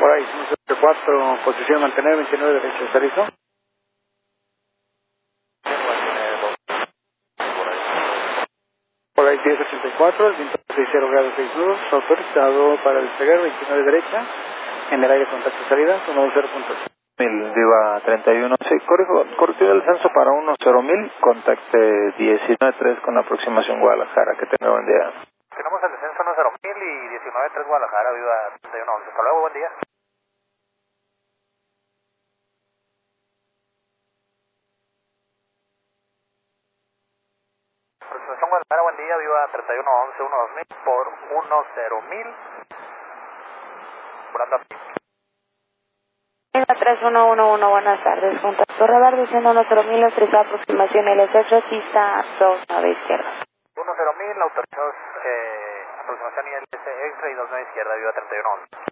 Por ahí, 4, posición mantener, 29 derecha, ¿está listo? Por ahí 1084, el viento 60 grados 6 nudos, autorizado para despegar, 29 derecha, en el aire contacto salida, 120.8. Viva 31, sí, corrigió el censo para 10.000, contacte 19.3 con aproximación Guadalajara, que tenga buen día. Tenemos el descenso 10.000 y 19.3 Guadalajara, viva 3111. Hasta luego, buen día. Aproximación Guadalajara, buen día, viva 3111, 12000 por 10.000. Branda. Viva 3111, buenas tardes. Contacto radar diciendo 10.000, autorizada aproximación LSF, pista 29 izquierda. 10.000, autorizados aproximación ILS extra y 29 izquierda, viva 3111.